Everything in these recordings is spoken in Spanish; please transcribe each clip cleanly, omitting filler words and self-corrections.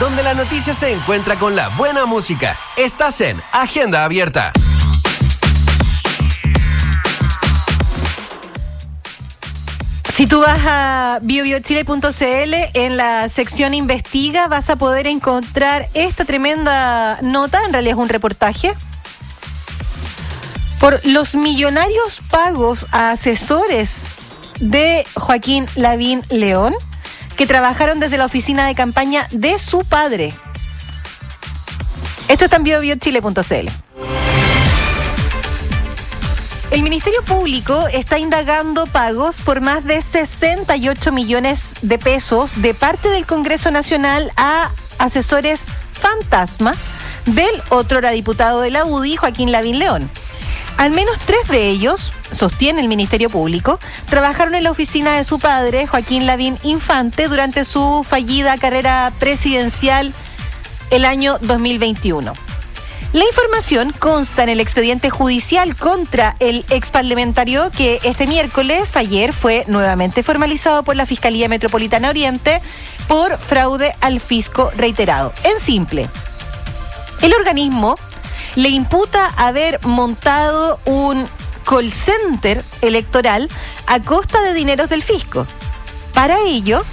donde la noticia se encuentra con la buena música. Estás en Agenda Abierta. Si tú vas a biobiochile.cl, en la sección Investiga vas a poder encontrar esta tremenda nota, en realidad es un reportaje, por los millonarios pagos a asesores de Joaquín Lavín León, que trabajaron desde la oficina de campaña de su padre. Esto está en biobiochile.cl. El Ministerio Público está indagando pagos por más de 68 millones de pesos de parte del Congreso Nacional a asesores fantasma del otrora diputado de la UDI, Joaquín Lavín León. Al menos 3 de ellos, sostiene el Ministerio Público, trabajaron en la oficina de su padre, Joaquín Lavín Infante, durante su fallida carrera presidencial el año 2021. La información consta en el expediente judicial contra el exparlamentario que este miércoles, ayer, fue nuevamente formalizado por la Fiscalía Metropolitana Oriente por fraude al fisco reiterado. En simple, el organismo le imputa haber montado un call center electoral a costa de dineros del fisco. Para ello,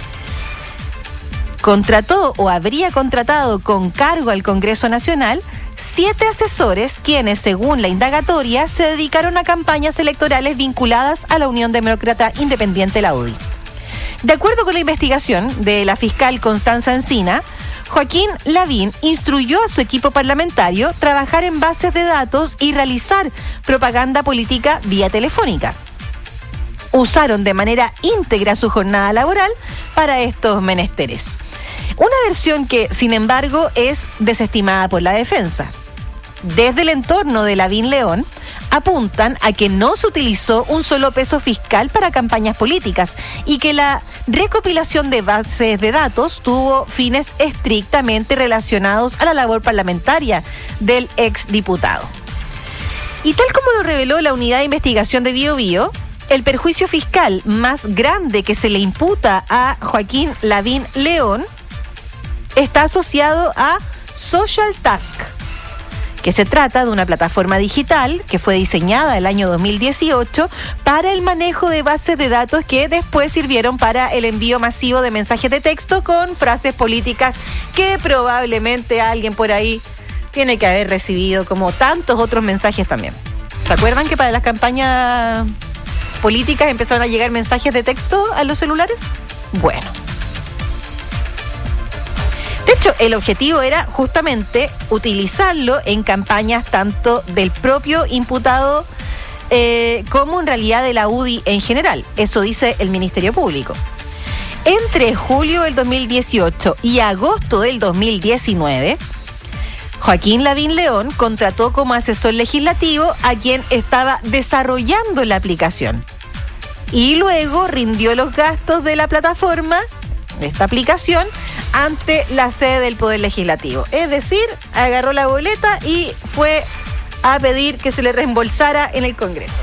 contrató o habría contratado con cargo al Congreso Nacional 7 asesores quienes, según la indagatoria, se dedicaron a campañas electorales vinculadas a la Unión Demócrata Independiente, la UDI. De acuerdo con la investigación de la fiscal Constanza Encina, Joaquín Lavín instruyó a su equipo parlamentario trabajar en bases de datos y realizar propaganda política vía telefónica. Usaron de manera íntegra su jornada laboral para estos menesteres. Una versión que, sin embargo, es desestimada por la defensa. Desde el entorno de Lavín León, apuntan a que no se utilizó un solo peso fiscal para campañas políticas y que la recopilación de bases de datos tuvo fines estrictamente relacionados a la labor parlamentaria del exdiputado. Y tal como lo reveló la unidad de investigación de BioBio, el perjuicio fiscal más grande que se le imputa a Joaquín Lavín León está asociado a Social Task, que se trata de una plataforma digital que fue diseñada el año 2018 para el manejo de bases de datos que después sirvieron para el envío masivo de mensajes de texto con frases políticas que probablemente alguien por ahí tiene que haber recibido, como tantos otros mensajes también. ¿Se acuerdan que para las campañas políticas empezaron a llegar mensajes de texto a los celulares? Bueno. De hecho, el objetivo era justamente utilizarlo en campañas tanto del propio imputado como en realidad de la UDI en general. Eso dice el Ministerio Público. Entre julio del 2018 y agosto del 2019, Joaquín Lavín León contrató como asesor legislativo a quien estaba desarrollando la aplicación y luego rindió los gastos de la plataforma, de esta aplicación, ante la sede del Poder Legislativo. Es decir, agarró la boleta y fue a pedir que se le reembolsara en el Congreso.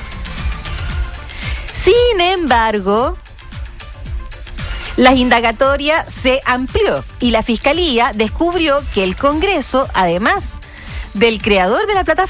Sin embargo, la indagatoria se amplió y la Fiscalía descubrió que el Congreso, además del creador de la plataforma,